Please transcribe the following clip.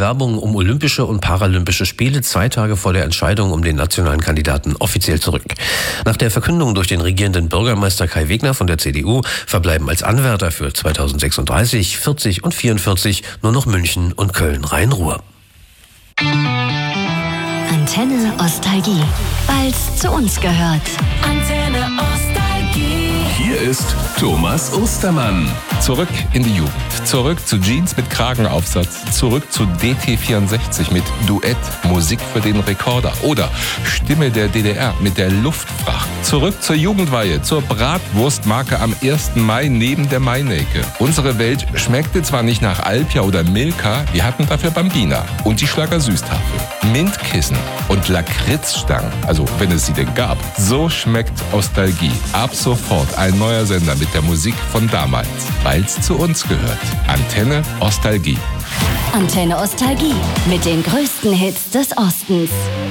Bewerbungen um Olympische und Paralympische Spiele 2 Tage vor der Entscheidung um den nationalen Kandidaten offiziell zurück. Nach der Verkündung durch den regierenden Bürgermeister Kai Wegner von der CDU verbleiben als Anwärter für 2036, 40 und 44 nur noch München und Köln-Rhein-Ruhr. Antenne Ostalgie, weil's zu uns gehört. Antenne Ostalgie. Hier ist Thomas Ostermann. Zurück in die Jugend. Zurück zu Jeans mit Kragenaufsatz. Zurück zu DT64 mit Duett, Musik für den Rekorder. Oder Stimme der DDR mit der Luftfracht. Zurück zur Jugendweihe, zur Bratwurstmarke am 1. Mai neben der Mainecke. Unsere Welt schmeckte zwar nicht nach Alpia oder Milka, wir hatten dafür Bambina und die Schlager Süßtafel. Mintkissen und Lakritzstangen, also wenn es sie denn gab. So schmeckt Ostalgie. Ab sofort ein neuer Sender mit der Musik von damals, weil's zu uns gehört. Antenne Ostalgie. Antenne Ostalgie mit den größten Hits des Ostens.